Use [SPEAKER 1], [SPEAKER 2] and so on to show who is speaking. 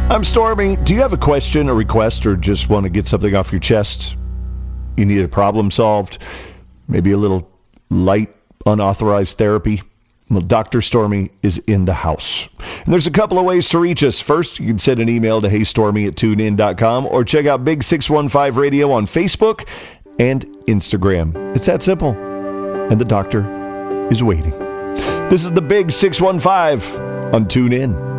[SPEAKER 1] I'm Stormy. Do you have a question, a request, or just want to get something off your chest? You need a problem solved? Maybe a little light, unauthorized therapy? Well, Dr. Stormy is in the house. And there's a couple of ways to reach us. First, you can send an email to heystormy@tunein.com or check out Big 615 Radio on Facebook and Instagram. It's that simple. And the doctor is waiting. This is the Big 615 on TuneIn.